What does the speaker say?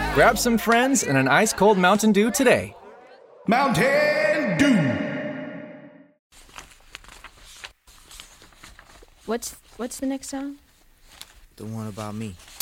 Grab some friends and an ice-cold Mountain Dew today. Mountain Dew. What's the next song? The one about me.